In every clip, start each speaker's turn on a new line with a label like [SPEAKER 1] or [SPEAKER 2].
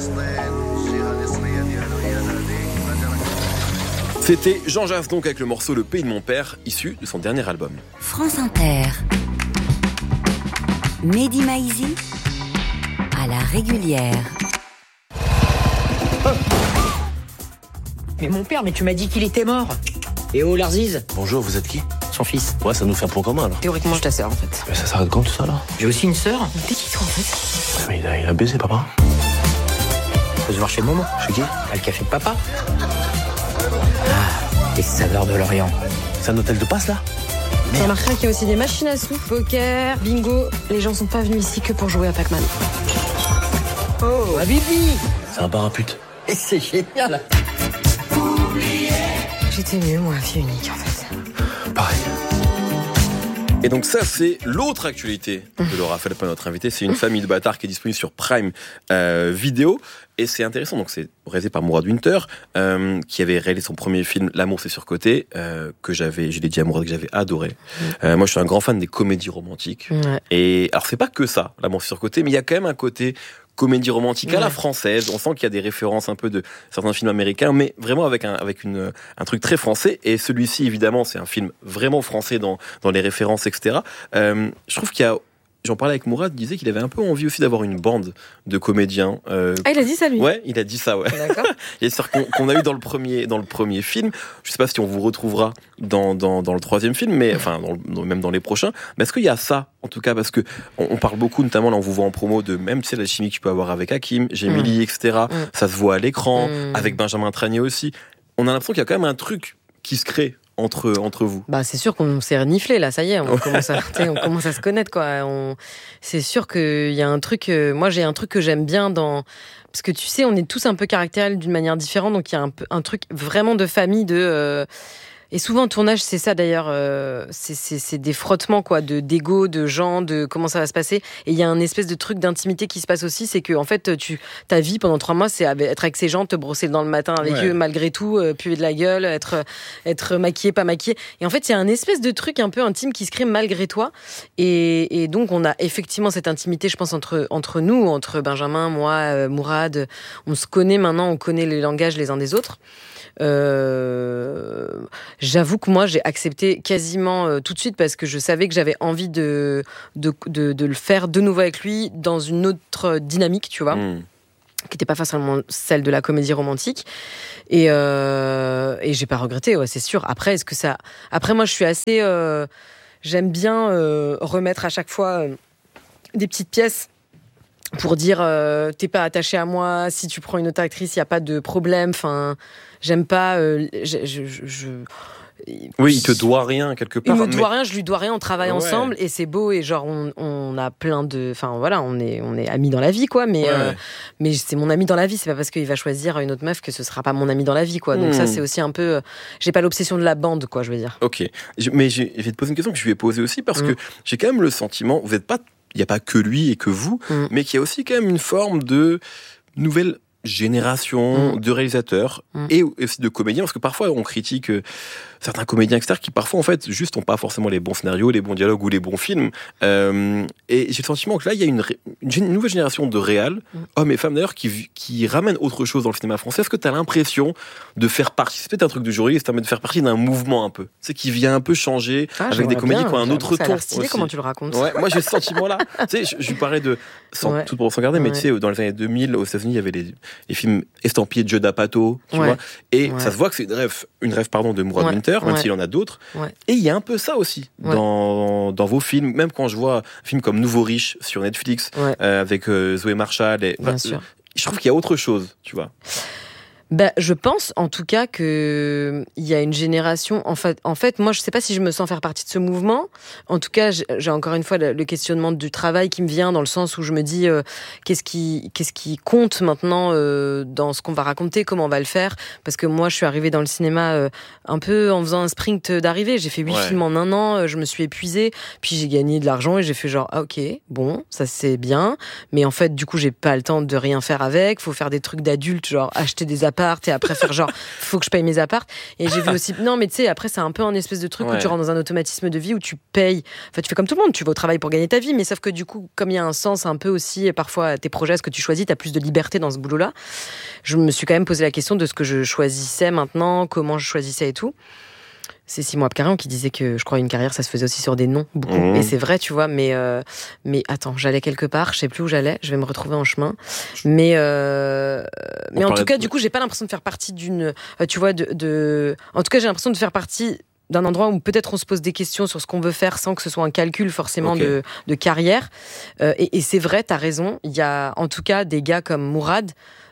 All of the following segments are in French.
[SPEAKER 1] C'était Jean Jass donc avec le morceau Le Pays de mon père, issu de son dernier album.
[SPEAKER 2] France Inter. Mehdi Maizi à la régulière.
[SPEAKER 3] Oh. Mais mon père, mais tu m'as dit qu'il était mort. Et oh, Larziz.
[SPEAKER 4] Bonjour, vous êtes qui?
[SPEAKER 3] Son fils.
[SPEAKER 4] Ouais, ça nous fait un point commun alors.
[SPEAKER 3] Théoriquement, je suis ta sœur en fait.
[SPEAKER 4] Mais ça s'arrête quand tout ça là?
[SPEAKER 3] J'ai aussi une sœur. T'es qui toi en fait?
[SPEAKER 4] Ouais, mais il a baisé papa.
[SPEAKER 3] Faut se voir chez Momo.
[SPEAKER 4] Chez qui?
[SPEAKER 3] À le café de papa. Ah, les saveurs de l'Orient.
[SPEAKER 4] C'est un hôtel de passe là?
[SPEAKER 5] T'as remarqué qu'il y a aussi des machines à sous, poker, bingo. Les gens sont pas venus ici que pour jouer à Pac-Man.
[SPEAKER 3] Oh, Habibi.
[SPEAKER 4] C'est un bar à pute.
[SPEAKER 3] Et c'est génial.
[SPEAKER 5] J'étais nulle, moi, fille unique en fait.
[SPEAKER 4] Pareil.
[SPEAKER 1] Et donc ça, c'est l'autre actualité de Laura Felpin, notre invitée. C'est Une famille de bâtards qui est disponible sur Prime Video. Et c'est intéressant, donc c'est réalisé par Mourad Winter, qui avait réalisé son premier film L'amour c'est surcoté, que je l'ai dit à Mourad, que j'avais adoré. Moi, je suis un grand fan des comédies romantiques.
[SPEAKER 5] Ouais.
[SPEAKER 1] Et alors, c'est pas que ça, L'amour c'est surcoté, mais il y a quand même un côté comédie romantique à la française. On sent qu'il y a des références un peu de certains films américains, mais vraiment avec un truc très français. Et celui-ci, évidemment, c'est un film vraiment français dans les références, etc. Je trouve qu'il y a... J'en parlais avec Mourad, il disait qu'il avait un peu envie aussi d'avoir une bande de comédiens.
[SPEAKER 5] Ah, il a dit ça, lui?
[SPEAKER 1] Ouais, il a dit ça, ouais.
[SPEAKER 5] D'accord.
[SPEAKER 1] Il y a c'est qu'on a eu dans le premier film. Je sais pas si on vous retrouvera dans le troisième film, mais enfin, même dans les prochains. Mais est-ce qu'il y a ça, en tout cas, parce que on parle beaucoup, notamment là, on vous voit en promo de même, tu sais, la chimie que tu peux avoir avec Hakim, Gemili, etc. Ça se voit à l'écran, avec Benjamin Tranier aussi. On a l'impression qu'il y a quand même un truc qui se crée entre vous.
[SPEAKER 5] Bah, c'est sûr qu'on s'est reniflé là, ça y est, on commence à se connaître quoi. C'est sûr qu'il y a un truc. Moi, j'ai un truc que j'aime bien parce que tu sais, on est tous un peu caractériels d'une manière différente, donc il y a un truc vraiment de famille Et souvent, en tournage, c'est ça d'ailleurs, c'est des frottements quoi, d'ego, de gens, de comment ça va se passer. Et il y a un espèce de truc d'intimité qui se passe aussi, c'est que en fait, ta vie pendant 3 mois, c'est être avec ces gens, te brosser le dent le matin avec eux, malgré tout, puer de la gueule, être maquillé, pas maquillé. Et en fait, il y a un espèce de truc un peu intime qui se crée malgré toi. Et donc, on a effectivement cette intimité, je pense, entre nous, entre Benjamin, moi, Mourad. On se connaît maintenant, on connaît les langages les uns des autres. J'avoue que moi j'ai accepté quasiment tout de suite parce que je savais que j'avais envie de le faire de nouveau avec lui dans une autre dynamique, tu vois, qui n'était pas forcément celle de la comédie romantique. Et j'ai pas regretté, ouais, c'est sûr. Après, moi je suis assez j'aime bien remettre à chaque fois des petites pièces pour dire t'es pas attaché à moi, si tu prends une autre actrice, il y a pas de problème. Enfin, j'aime pas.
[SPEAKER 1] Oui, il te doit rien quelque part.
[SPEAKER 5] Il me doit rien, je lui dois rien. On travaille ensemble et c'est beau et genre on a plein de. Enfin voilà, on est amis dans la vie quoi. Mais mais c'est mon ami dans la vie. C'est pas parce qu'il va choisir une autre meuf que ce sera pas mon ami dans la vie quoi. Donc ça c'est aussi un peu. J'ai pas l'obsession de la bande quoi, je veux dire.
[SPEAKER 1] Ok, mais je vais te poser une question que je lui ai posée aussi parce que j'ai quand même le sentiment, vous êtes pas. Il n'y a pas que lui et que vous, mais qu'il y a aussi quand même une forme de nouvelle génération de réalisateurs et aussi de comédiens, parce que parfois on critique certains comédiens externes qui parfois en fait juste n'ont pas forcément les bons scénarios, les bons dialogues ou les bons films. Et j'ai le sentiment que là il y a une nouvelle génération de réals, hommes et femmes d'ailleurs, qui ramènent autre chose dans le cinéma français. Est-ce que tu as l'impression de faire partie, c'est peut-être un truc de journaliste, mais de faire partie d'un mouvement un peu, c'est qui vient un peu changer avec des comédies qui ont un autre ton.
[SPEAKER 5] Ça a l'air comment tu le racontes.
[SPEAKER 1] Ouais, moi j'ai ce sentiment-là. Tu sais, je lui parlais de tout pour s'en garder, mais tu sais, dans les années 2000 aux États-Unis, il y avait les films estampillés de Judd Apatow, tu vois, et ça se voit que c'est une rêve de Mourad Winter, même s'il en a d'autres. Et il y a un peu ça aussi dans vos films, même quand je vois un film comme Nouveau Riche sur Netflix avec Zoé Marshall. Je trouve qu'il y a autre chose, tu vois.
[SPEAKER 5] Bah, je pense en tout cas qu'il y a une génération. En fait, moi, je ne sais pas si je me sens faire partie de ce mouvement. En tout cas, j'ai encore une fois le questionnement du travail qui me vient dans le sens où je me dis qu'est-ce qui compte maintenant dans ce qu'on va raconter, comment on va le faire. Parce que moi, je suis arrivée dans le cinéma un peu en faisant un sprint d'arrivée. J'ai fait 8 films en 1 an, je me suis épuisée. Puis j'ai gagné de l'argent et j'ai fait genre, ah ok, bon, ça c'est bien. Mais en fait, du coup, j'ai pas le temps de rien faire avec. Faut faire des trucs d'adultes, genre acheter des apparts appart et après faire genre, faut que je paye mes apparts. Et j'ai vu aussi, non, mais tu sais, après, c'est un peu un espèce de truc où tu rentres dans un automatisme de vie où tu payes. Enfin, tu fais comme tout le monde, tu vas au travail pour gagner ta vie, mais sauf que du coup, comme il y a un sens un peu aussi, et parfois, tes projets, ce que tu choisis, t'as plus de liberté dans ce boulot-là. Je me suis quand même posé la question de ce que je choisissais maintenant, comment je choisissais et tout. C'est Simon Abkarian qui disait que je crois une carrière ça se faisait aussi sur des noms beaucoup et c'est vrai tu vois mais attends j'allais quelque part je sais plus où j'allais je vais me retrouver en chemin mais en tout cas du coup j'ai pas l'impression de faire partie d'une tu vois en tout cas j'ai l'impression de faire partie d'un endroit où peut-être on se pose des questions sur ce qu'on veut faire sans que ce soit un calcul forcément de carrière et c'est vrai t'as raison il y a en tout cas des gars comme Mourad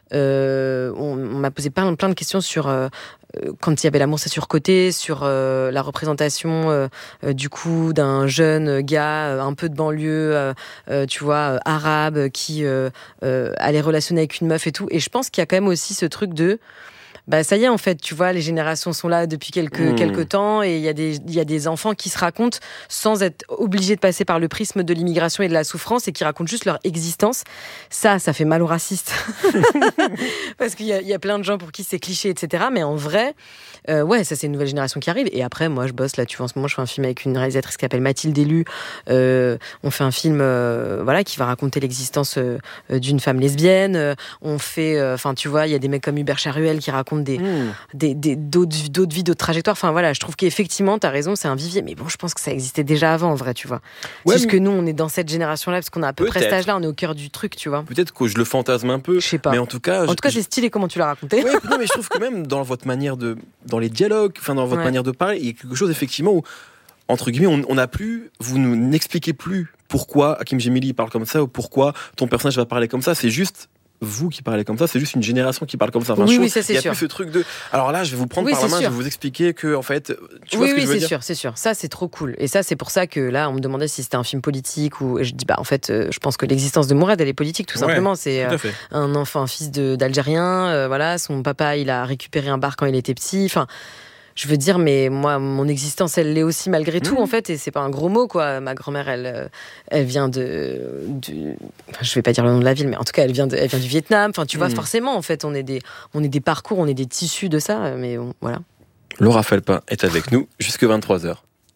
[SPEAKER 5] on m'a posé plein de questions sur quand il y avait l'amour c'est surcoté, sur la représentation du coup d'un jeune gars un peu de banlieue, tu vois, arabe qui allait relationner avec une meuf et tout. Et je pense qu'il y a quand même aussi ce truc de bah ça y est en fait, tu vois, les générations sont là depuis quelques temps et il y a des enfants qui se racontent sans être obligés de passer par le prisme de l'immigration et de la souffrance et qui racontent juste leur existence. Ça fait mal aux racistes parce qu'il y a plein de gens pour qui c'est cliché, etc. Mais en vrai, ouais, ça c'est une nouvelle génération qui arrive. Et après, moi je bosse là, tu vois, en ce moment je fais un film avec une réalisatrice qui s'appelle Mathilde Élu. On fait un film, voilà, qui va raconter l'existence d'une femme lesbienne. On fait, enfin tu vois, il y a des mecs comme Hubert Charuel qui racontent d'autres vies, d'autres trajectoires. Enfin voilà, je trouve qu'effectivement, t'as raison, c'est un vivier. Mais bon, je pense que ça existait déjà avant, en vrai, tu vois. Ouais, c'est juste que nous, on est dans cette génération-là, parce qu'on a à peu près cet âge-là, on est au cœur du truc, tu vois.
[SPEAKER 1] Peut-être que je le fantasme un peu.
[SPEAKER 5] Je sais pas.
[SPEAKER 1] Mais en tout cas,
[SPEAKER 5] c'est stylé comment tu l'as raconté.
[SPEAKER 1] Ouais, non, mais je trouve que même dans votre manière dans les dialogues, enfin, dans votre manière de parler, il y a quelque chose, effectivement, où, entre guillemets, on n'a plus, vous n'expliquez plus pourquoi Hakim Djemili parle comme ça, ou pourquoi ton personnage va parler comme ça. C'est juste vous qui parlez comme ça, c'est juste une génération qui parle comme ça. Enfin,
[SPEAKER 5] oui, ça c'est sûr.
[SPEAKER 1] Il y a plus ce truc de. Alors là, je vais vous prendre par la main, je vais vous expliquer que, en fait, tu vois ce que je veux dire.
[SPEAKER 5] C'est sûr. Ça, c'est trop cool. Et ça, c'est pour ça que là, on me demandait si c'était un film politique ou. Et je dis, bah, en fait, je pense que l'existence de Mourad, elle est politique, tout simplement. C'est un enfant, un fils d'Algérien. Voilà, son papa, il a récupéré un bar quand il était petit. Enfin. Je veux dire, mais moi, mon existence, elle l'est aussi malgré tout, en fait, et c'est pas un gros mot, quoi. Ma grand-mère, elle vient enfin, je vais pas dire le nom de la ville, mais en tout cas, elle vient du Vietnam. Enfin, tu vois, forcément, en fait, on est des parcours, on est des tissus de ça, mais bon, voilà.
[SPEAKER 1] Laura Felpin est avec nous jusque 23h.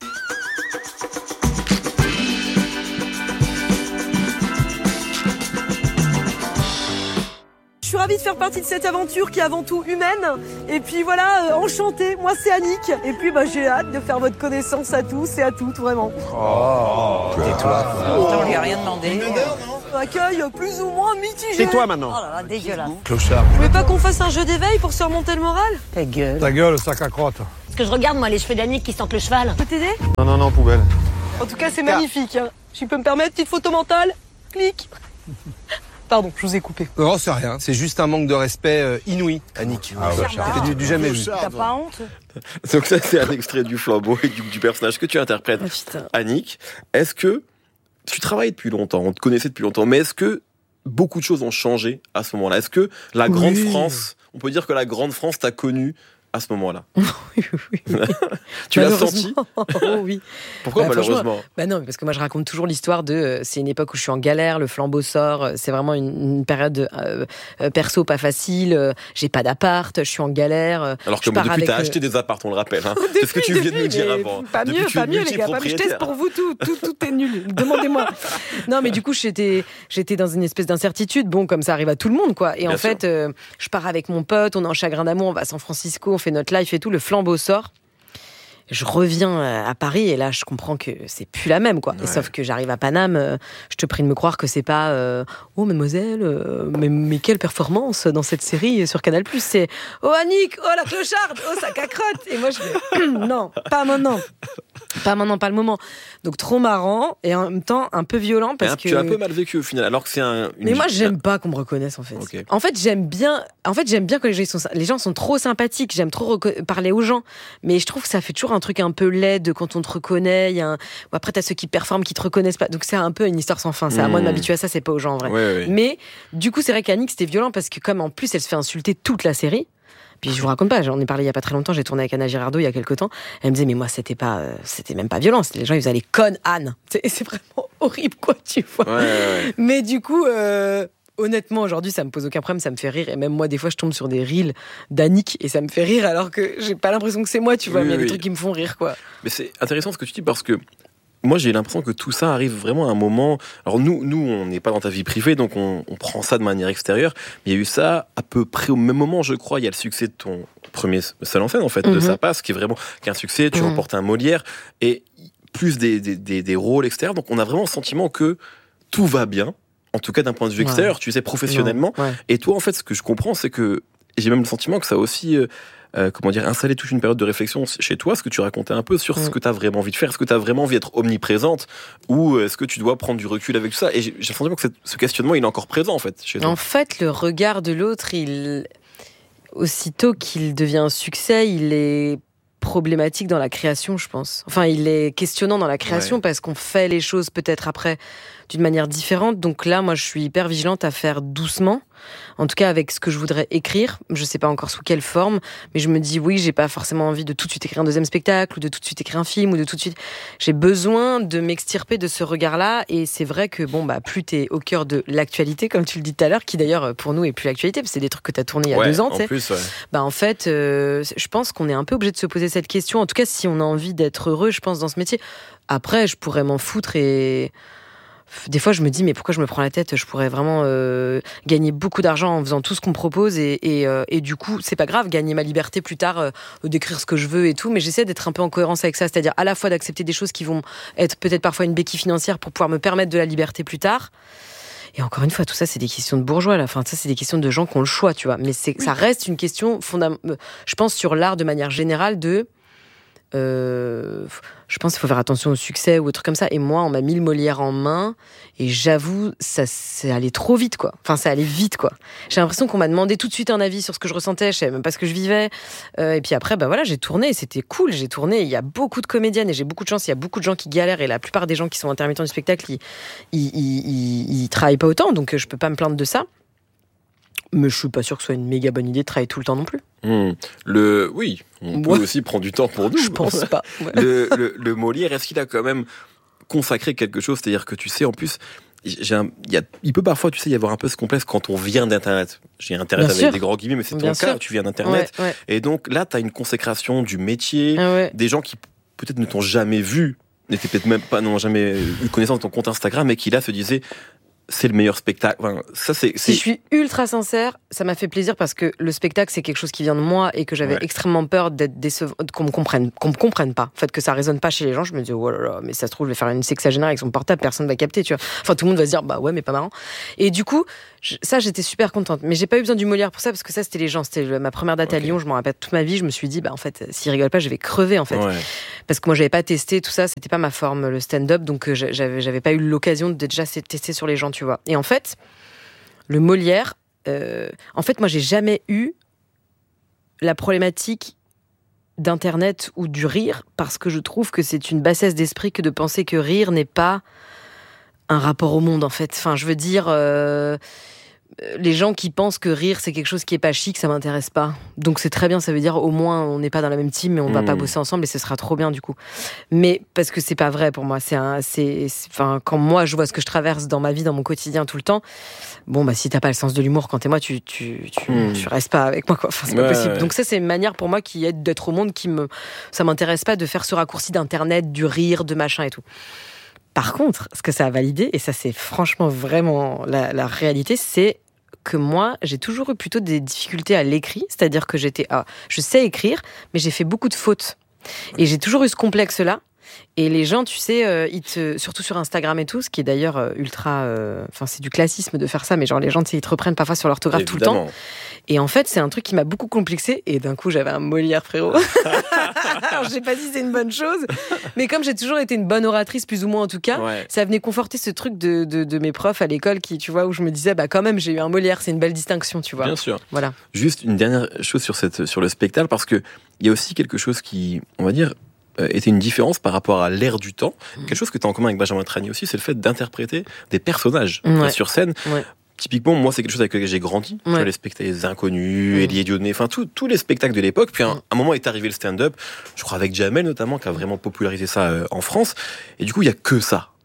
[SPEAKER 6] Je suis ravie de faire partie de cette aventure qui est avant tout humaine. Et puis voilà, enchantée, moi c'est Annick. Et puis bah, j'ai hâte de faire votre connaissance à tous et à toutes, vraiment.
[SPEAKER 7] Et toi
[SPEAKER 3] On lui a rien demandé.
[SPEAKER 6] Accueil plus ou moins mitigé.
[SPEAKER 7] C'est toi maintenant.
[SPEAKER 3] Oh là là, dégueulasse.
[SPEAKER 7] Clochard.
[SPEAKER 6] Vous voulez pas qu'on fasse un jeu d'éveil pour se remonter le moral?
[SPEAKER 3] Ta gueule.
[SPEAKER 7] Ta gueule, sac à crotte.
[SPEAKER 8] Parce que je regarde, moi, les cheveux d'Annick qui sentent le cheval.
[SPEAKER 6] Je peux t'aider?
[SPEAKER 7] Non, poubelle.
[SPEAKER 6] En tout cas, c'est magnifique. Hein. Si je peux me permettre, petite photo mentale. Clic. Pardon, je vous ai coupé.
[SPEAKER 7] Non, c'est rien. C'est juste un manque de respect inouï, Annick. C'est du jamais vu.
[SPEAKER 8] T'as pas honte?
[SPEAKER 1] Donc ça, c'est un extrait du flambeau et du personnage que tu interprètes, Annick. Est-ce que tu travailles depuis longtemps, on te connaissait depuis longtemps, mais est-ce que beaucoup de choses ont changé à ce moment-là? Est-ce que la grande France, on peut dire que la grande France t'a connu à ce moment-là?
[SPEAKER 5] Oui.
[SPEAKER 1] Tu l'as senti?
[SPEAKER 5] Oh, oui.
[SPEAKER 1] Pourquoi malheureusement?
[SPEAKER 5] Bah non, parce que moi je raconte toujours l'histoire de c'est une époque où je suis en galère, le flambeau sort, c'est vraiment une période perso pas facile, j'ai pas d'appart, je suis en galère.
[SPEAKER 1] Alors que depuis t'as acheté des apparts, on le rappelle. Hein. C'est ce que tu viens de nous dire avant.
[SPEAKER 5] Pas mieux les gars, je teste pour vous tout est nul. Demandez-moi. Non mais du coup j'étais dans une espèce d'incertitude, bon comme ça arrive à tout le monde quoi. Et en fait je pars avec mon pote, on est en chagrin d'amour, on va à San Francisco, on fait notre life et tout, le flambeau sort. Je reviens à Paris et là je comprends que c'est plus la même quoi. Et sauf que j'arrive à Paname, je te prie de me croire que c'est pas oh mademoiselle, mais quelle performance dans cette série sur Canal+. C'est oh Annick, oh la clocharde, oh sac à crotte. Et moi je fais non, pas maintenant, pas le moment. Donc trop marrant et en même temps un peu violent parce que
[SPEAKER 1] tu as un peu mal vécu au final. Alors que c'est
[SPEAKER 5] mais moi j'aime pas qu'on me reconnaisse en fait.
[SPEAKER 1] Okay.
[SPEAKER 5] En fait j'aime bien que les gens sont trop sympathiques. J'aime trop parler aux gens, mais je trouve que ça fait toujours un truc un peu laid quand on te reconnaît. Après t'as ceux qui performent qui te reconnaissent pas. Donc c'est un peu une histoire sans fin. C'est à moi de m'habituer à ça. C'est pas aux gens en vrai.
[SPEAKER 1] Ouais.
[SPEAKER 5] Mais du coup c'est vrai qu'Annick c'était violent parce que comme en plus elle se fait insulter toute la série. Puis je vous raconte pas, j'en ai parlé il y a pas très longtemps, j'ai tourné avec Anna Girardot il y a quelques temps. Elle me disait mais moi c'était même pas violent, les gens ils faisaient les connes Anne. C'est vraiment horrible quoi, tu vois.
[SPEAKER 1] Ouais.
[SPEAKER 5] Mais du coup honnêtement, aujourd'hui, ça me pose aucun problème, ça me fait rire. Et même moi, des fois, je tombe sur des reels d'Annick et ça me fait rire alors que j'ai pas l'impression que c'est moi, tu vois, mais il y a des trucs qui me font rire, quoi.
[SPEAKER 1] Mais c'est intéressant ce que tu dis parce que moi, j'ai l'impression que tout ça arrive vraiment à un moment. Alors nous, on n'est pas dans ta vie privée, donc on prend ça de manière extérieure. Mais il y a eu ça à peu près au même moment, je crois. Il y a le succès de ton premier seul en scène, en fait, de Ça passe, qui est un succès. Tu remportes un Molière et plus des rôles extérieurs. Donc on a vraiment le sentiment que tout va bien. En tout cas, d'un point de vue extérieur, tu sais, professionnellement. Et toi, en fait, ce que je comprends, c'est que j'ai même le sentiment que ça a aussi, installé toute une période de réflexion chez toi, ce que tu racontais un peu sur ce que tu as vraiment envie de faire. Est-ce que tu as vraiment envie d'être omniprésente ou est-ce que tu dois prendre du recul avec tout ça? Et j'ai le sentiment que ce questionnement, il est encore présent, en fait, chez toi.
[SPEAKER 5] En fait, le regard de l'autre, aussitôt qu'il devient un succès, il est problématique dans la création, je pense. Enfin, il est questionnant dans la création parce qu'on fait les choses peut-être après d'une manière différente. Donc là, moi, je suis hyper vigilante à faire doucement. En tout cas, avec ce que je voudrais écrire. Je sais pas encore sous quelle forme, mais je me dis oui, j'ai pas forcément envie de tout de suite écrire un deuxième spectacle ou de tout de suite écrire un film ou de tout de suite. J'ai besoin de m'extirper de ce regard-là et c'est vrai que plus t'es au cœur de l'actualité, comme tu le dis tout à l'heure, qui d'ailleurs pour nous est plus l'actualité, parce que c'est des trucs que t'as tourné il y a 2 ans.
[SPEAKER 1] En plus,
[SPEAKER 5] en fait, je pense qu'on est un peu obligé de se poser cette question. En tout cas, si on a envie d'être heureux, je pense, dans ce métier. Après, je pourrais m'en foutre et des fois, je me dis, mais pourquoi je me prends la tête? Je pourrais vraiment gagner beaucoup d'argent en faisant tout ce qu'on me propose et du coup, c'est pas grave, gagner ma liberté plus tard, d'écrire ce que je veux et tout, mais j'essaie d'être un peu en cohérence avec ça, c'est-à-dire à la fois d'accepter des choses qui vont être peut-être parfois une béquille financière pour pouvoir me permettre de la liberté plus tard. Et encore une fois, tout ça, c'est des questions de bourgeois, là. Enfin, ça, c'est des questions de gens qui ont le choix, tu vois. Mais ça reste une question fondamentale, je pense, sur l'art de manière générale je pense qu'il faut faire attention au succès ou autre comme ça. Et moi, on m'a mis le Molière en main et j'avoue, ça c'est allé trop vite, quoi. Enfin, ça allait vite, quoi. J'ai l'impression qu'on m'a demandé tout de suite un avis sur ce que je ressentais. Je savais même pas ce que je vivais. Et puis après, j'ai tourné et c'était cool. J'ai tourné. Il y a beaucoup de comédiennes et j'ai beaucoup de chance. Il y a beaucoup de gens qui galèrent et la plupart des gens qui sont intermittents du spectacle, ils travaillent pas autant. Donc, je peux pas me plaindre de ça. Mais je suis pas sûr que ce soit une méga bonne idée de travailler tout le temps non plus.
[SPEAKER 1] Oui, on peut aussi prendre du temps pour nous.
[SPEAKER 5] Je pense pas. Ouais.
[SPEAKER 1] Le Molière, est-ce qu'il a quand même consacré quelque chose? C'est-à-dire que tu sais, en plus, il peut parfois, tu sais, y avoir un peu ce complexe quand on vient d'Internet. J'ai Internet avec des grands guillemets, mais c'est ton cas, tu viens d'Internet. Ouais. Et donc là, tu as une consécration du métier, des gens qui peut-être ne t'ont jamais vu, n'étaient peut-être même pas, n'ont jamais eu connaissance de ton compte Instagram, et qui là se disaient, c'est le meilleur spectacle. Enfin, ça, Si je
[SPEAKER 5] suis ultra sincère, ça m'a fait plaisir parce que le spectacle, c'est quelque chose qui vient de moi et que j'avais extrêmement peur d'être qu'on me comprenne pas. En fait, que ça résonne pas chez les gens. Je me dis, oh là là, mais ça se trouve, je vais faire une sexagénaire avec son portable, personne va capter, tu vois. Enfin, tout le monde va se dire, bah ouais, mais pas marrant. Et du coup, j'étais super contente. Mais j'ai pas eu besoin du Molière pour ça parce que ça, c'était les gens. C'était ma première date à Lyon. Je m'en rappelle toute ma vie. Je me suis dit, bah en fait, s'ils rigolent pas, je vais crever, en fait. Ouais. Parce que moi, j'avais pas testé tout ça. C'était pas ma forme, le stand-up. Donc, j'avais pas eu l'occasion de déjà tester sur les gens, tu vois. Et en fait, le Molière, en fait, moi, j'ai jamais eu la problématique d'Internet ou du rire parce que je trouve que c'est une bassesse d'esprit que de penser que rire n'est pas un rapport au monde, en fait. Enfin, je veux dire, les gens qui pensent que rire, c'est quelque chose qui est pas chic, ça m'intéresse pas. Donc c'est très bien, ça veut dire au moins on n'est pas dans la même team, mais on va pas bosser ensemble et ce sera trop bien du coup. Mais parce que c'est pas vrai pour moi. Enfin, quand moi je vois ce que je traverse dans ma vie, dans mon quotidien tout le temps, bon bah si t'as pas le sens de l'humour quand t'es moi, tu restes pas avec moi, quoi. Enfin, c'est pas possible. Donc ça c'est une manière pour moi qui est d'être au monde ça m'intéresse pas de faire ce raccourci d'internet, du rire, de machin et tout. Par contre, ce que ça a validé, et ça c'est franchement vraiment la réalité, c'est que moi, j'ai toujours eu plutôt des difficultés à l'écrit, c'est-à-dire que je sais écrire, mais j'ai fait beaucoup de fautes. Et j'ai toujours eu ce complexe-là. Et les gens, tu sais, surtout sur Instagram et tout, ce qui est d'ailleurs ultra... c'est du classisme de faire ça, mais genre les gens, tu sais, ils te reprennent parfois sur l'orthographe évidemment. Tout le temps. Et en fait, c'est un truc qui m'a beaucoup complexé. Et d'un coup, j'avais un Molière, frérot. Alors, je sais pas si c'est une bonne chose, mais comme j'ai toujours été une bonne oratrice, plus ou moins en tout cas, ça venait conforter ce truc de mes profs à l'école qui, tu vois, où je me disais, bah quand même, j'ai eu un Molière, c'est une belle distinction, tu vois.
[SPEAKER 1] Bien sûr.
[SPEAKER 5] Voilà.
[SPEAKER 1] Juste une dernière chose sur le spectacle, parce que il y a aussi quelque chose qui, on va dire, était une différence par rapport à l'ère du temps. Quelque chose que tu as en commun avec Benjamin Tranier aussi, c'est le fait d'interpréter des personnages sur scène. Ouais. Typiquement, moi, c'est quelque chose avec lequel j'ai grandi. Tu vois, les spectacles des Inconnus, Elie et Dieudonné, enfin, tous les spectacles de l'époque. Puis, à un moment est arrivé le stand-up, je crois avec Jamel notamment, qui a vraiment popularisé ça en France. Et du coup, il y a que ça.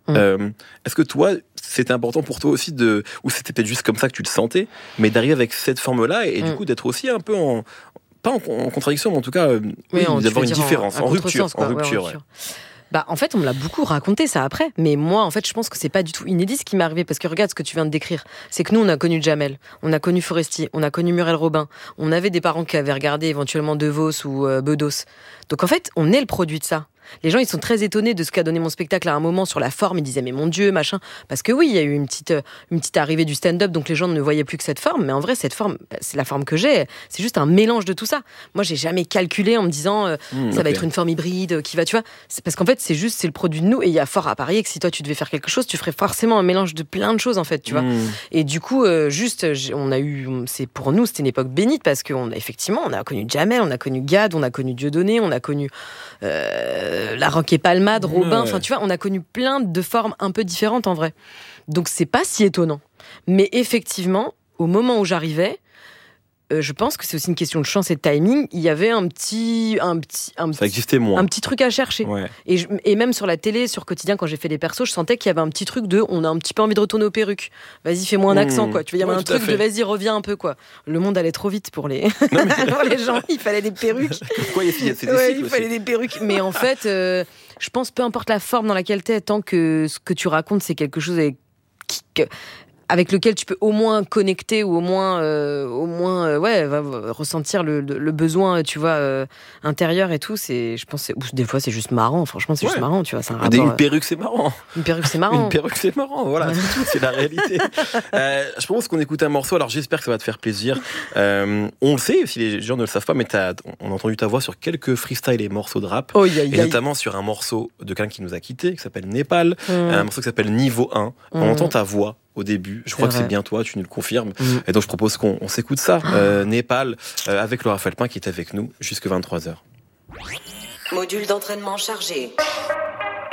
[SPEAKER 1] Est-ce que toi, c'était important pour toi aussi ou c'était peut-être juste comme ça que tu le sentais, mais d'arriver avec cette forme-là et du coup d'être aussi un peu pas en contradiction, mais en tout cas, d'avoir une différence, en rupture.
[SPEAKER 5] Bah, en fait, on me l'a beaucoup raconté ça après. Mais moi, en fait, je pense que c'est pas du tout inédit ce qui m'est arrivé. Parce que regarde ce que tu viens de décrire. C'est que nous, on a connu Jamel, on a connu Foresti, on a connu Muriel Robin. On avait des parents qui avaient regardé éventuellement De Vos ou Bedos. Donc en fait, on est le produit de ça. Les gens, ils sont très étonnés de ce qu'a donné mon spectacle à un moment sur la forme. Ils disaient, mais mon Dieu, machin. Parce que oui, il y a eu une petite arrivée du stand-up, donc les gens ne voyaient plus que cette forme. Mais en vrai, cette forme, c'est la forme que j'ai. C'est juste un mélange de tout ça. Moi, j'ai jamais calculé en me disant, ça va être une forme hybride qui va, tu vois. C'est parce qu'en fait, c'est le produit de nous. Et il y a fort à parier que si toi, tu devais faire quelque chose, tu ferais forcément un mélange de plein de choses, en fait, tu vois. Et du coup, pour nous, c'était une époque bénite parce qu'on a connu Jamel, on a connu Gad, on a connu Dieudonné, on a connu, La Roque et Palmade, Robin, enfin tu vois, on a connu plein de formes un peu différentes en vrai. Donc c'est pas si étonnant. Mais effectivement, au moment où j'arrivais, je pense que c'est aussi une question de chance et de timing. Il y avait
[SPEAKER 1] ça existait moins.
[SPEAKER 5] Un petit truc à chercher.
[SPEAKER 1] Ouais.
[SPEAKER 5] Et même sur la télé, sur Quotidien, quand j'ai fait les persos, je sentais qu'il y avait un petit truc on a un petit peu envie de retourner aux perruques. Vas-y, fais-moi un accent, quoi. Tu vois, il y avait un truc de vas-y, reviens un peu, quoi. Le monde allait trop vite pour les gens. Il fallait des perruques.
[SPEAKER 1] Pourquoi il
[SPEAKER 5] fallait des perruques. Mais en fait, je pense, peu importe la forme dans laquelle t'es, tant que ce que tu racontes, c'est quelque chose avec lequel tu peux au moins connecter ou au moins ressentir le besoin, tu vois, intérieur et tout. Je pense des fois c'est juste marrant. Franchement, c'est juste marrant, tu vois. C'est un rapport,
[SPEAKER 1] une perruque, c'est marrant.
[SPEAKER 5] Une perruque, c'est marrant.
[SPEAKER 1] Une perruque, c'est marrant. Voilà, c'est tout. C'est la réalité. Je propose qu'on écoute un morceau. Alors j'espère que ça va te faire plaisir. On le sait, si les gens ne le savent pas, mais on a entendu ta voix sur quelques freestyles et morceaux de rap, et notamment sur un morceau de quelqu'un qui nous a quittés, qui s'appelle Népal, un morceau qui s'appelle Niveau 1. On entend ta voix au début, je crois que c'est bien toi, tu nous le confirmes. Et donc je propose qu'on s'écoute ça, Népal, avec Laura Felpin qui est avec nous jusque 23h.
[SPEAKER 2] Module d'entraînement chargé.